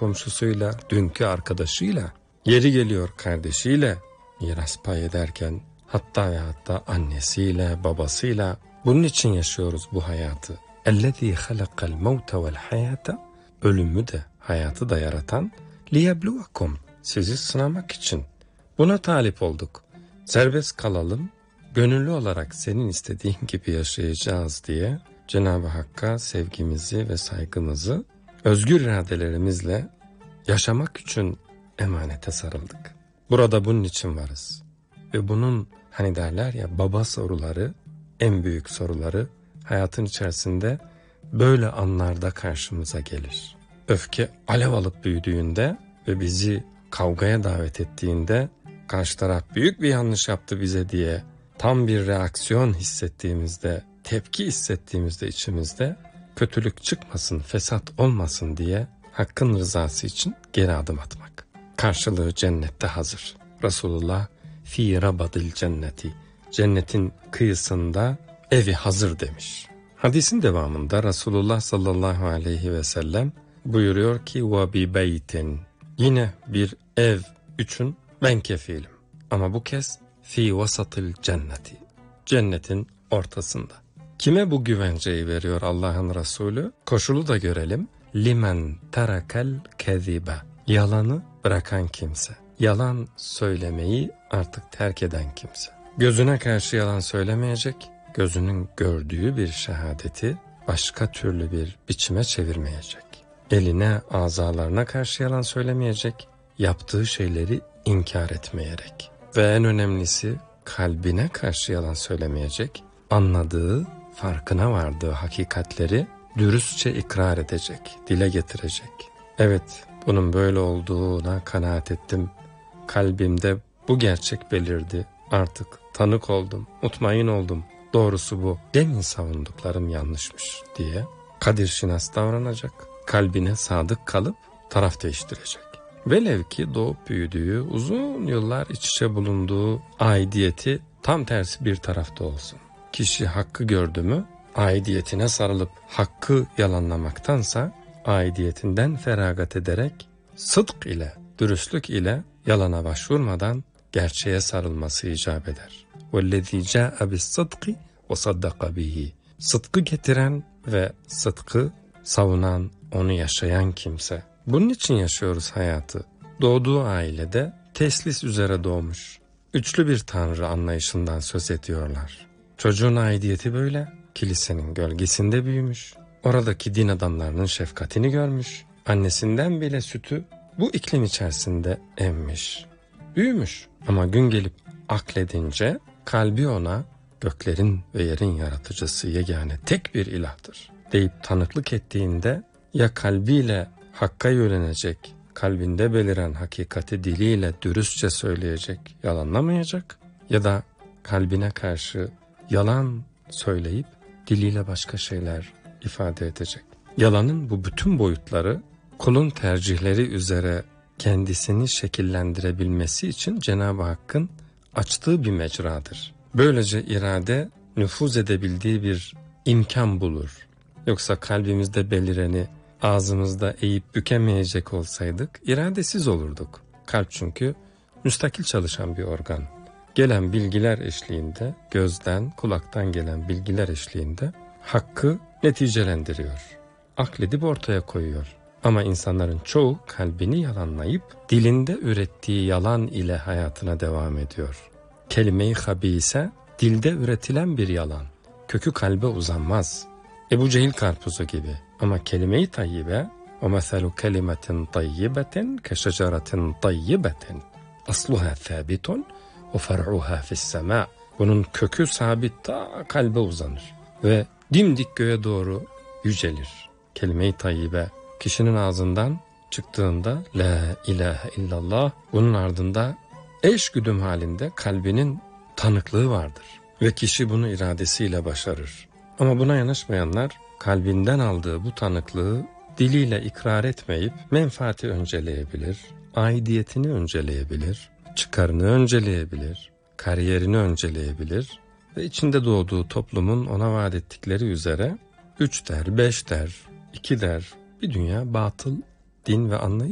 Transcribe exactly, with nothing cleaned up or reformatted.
komşusuyla, dünkü arkadaşıyla, yeri geliyor kardeşiyle miras pay ederken, hatta ve hatta annesiyle, babasıyla. Bunun için yaşıyoruz bu hayatı. اَلَّذ۪ي خَلَقَ الْمَوْتَ وَالْحَيَاةَ Ölümü de, hayatı da yaratan لِيَبْلُوَكُمْ Sizi sınamak için. Buna talip olduk. Serbest kalalım, gönüllü olarak senin istediğin gibi yaşayacağız diye Cenab-ı Hakk'a sevgimizi ve saygımızı özgür iradelerimizle yaşamak için emanete sarıldık. Burada bunun için varız. Ve bunun hani derler ya baba soruları, en büyük soruları hayatın içerisinde böyle anlarda karşımıza gelir. Öfke alev alıp büyüdüğünde ve bizi kavgaya davet ettiğinde, karşı taraf büyük bir yanlış yaptı bize diye tam bir reaksiyon hissettiğimizde, tepki hissettiğimizde içimizde kötülük çıkmasın, fesat olmasın diye Hakk'ın rızası için geri adım atmak. Karşılığı cennette hazır. Resulullah fi rabadil cenneti, cennetin kıyısında evi hazır demiş. Hadisin devamında Resulullah sallallahu aleyhi ve sellem buyuruyor ki ve bi beytin, yine bir ev için ben kefilim. Ama bu kez fi vasatil cenneti, cennetin ortasında. Kime bu güvenceyi veriyor Allah'ın Resulü? Koşulu da görelim. Limen terakel kezibe, yalanı bırakan kimse. Yalan söylemeyi artık terk eden kimse. Gözüne karşı yalan söylemeyecek, gözünün gördüğü bir şehadeti başka türlü bir biçime çevirmeyecek. Eline, azalarına karşı yalan söylemeyecek, yaptığı şeyleri inkar etmeyerek. Ve en önemlisi kalbine karşı yalan söylemeyecek, anladığı, farkına vardığı hakikatleri dürüstçe ikrar edecek, dile getirecek. Evet, bunun böyle olduğuna kanaat ettim. Kalbimde bu gerçek belirdi. Artık tanık oldum, mutmain oldum. Doğrusu bu. Demin savunduklarım yanlışmış diye kadir şinas davranacak. Kalbine sadık kalıp taraf değiştirecek. Velev ki doğup büyüdüğü, uzun yıllar iç içe bulunduğu aidiyeti tam tersi bir tarafta olsun. Kişi hakkı gördü mü, aidiyetine sarılıp hakkı yalanlamaktansa aidiyetinden feragat ederek sıdk ile, dürüstlük ile yalana başvurmadan gerçeğe sarılması icap eder. وَالَّذ۪ي جَاءَ بِالصَّدْقِ وَصَدَّقَ بِهِ Sıdkı getiren ve sıdkı savunan, onu yaşayan kimse. Bunun için yaşıyoruz hayatı. Doğduğu ailede teslis üzere doğmuş. Üçlü bir tanrı anlayışından söz ediyorlar. Çocuğun aidiyeti böyle. Kilisenin gölgesinde büyümüş. Oradaki din adamlarının şefkatini görmüş. Annesinden bile sütü bu iklim içerisinde emmiş. Büyümüş. Ama gün gelip akledince kalbi ona göklerin ve yerin yaratıcısı yegane tek bir ilahdır deyip tanıklık ettiğinde ya kalbiyle Hakk'a yönelecek, kalbinde beliren hakikati diliyle dürüstçe söyleyecek, yalanlamayacak ya da kalbine karşı yalan söyleyip diliyle başka şeyler ifade edecek. Yalanın bu bütün boyutları kulun tercihleri üzere kendisini şekillendirebilmesi için Cenab-ı Hakk'ın açtığı bir mecradır. Böylece irade nüfuz edebildiği bir imkan bulur. Yoksa kalbimizde belireni ağzımızda eğip bükemeyecek olsaydık iradesiz olurduk. Kalp çünkü müstakil çalışan bir organ. Gelen bilgiler eşliğinde, gözden, kulaktan gelen bilgiler eşliğinde hakkı neticelendiriyor. Akledip ortaya koyuyor. Ama insanların çoğu kalbini yalanlayıp dilinde ürettiği yalan ile hayatına devam ediyor. Kelime-i habise dilde üretilen bir yalan. Kökü kalbe uzanmaz. Ebu Cehil karpuzu gibi. Ama kelime-i tayyibe وَمَثَلُ كَلِمَةٍ طَيِّبَةٍ كَشَجَرَةٍ طَيِّبَةٍ أَصْلُهَا ثَابِتٌ وَفَرْعُهَا فِي السَّمَاءِ Bunun kökü sabit ta kalbe uzanır ve dimdik göğe doğru yücelir. Kelime-i tayyibe kişinin ağzından çıktığında la ilahe illallah, bunun ardında eş güdüm halinde kalbinin tanıklığı vardır ve kişi bunu iradesiyle başarır. Ama buna yanaşmayanlar kalbinden aldığı bu tanıklığı diliyle ikrar etmeyip menfaati önceleyebilir, aidiyetini önceleyebilir, çıkarını önceleyebilir, kariyerini önceleyebilir ve içinde doğduğu toplumun ona vaat ettikleri üzere üç der, beş der, iki der, bir dünya batıl din ve anlayış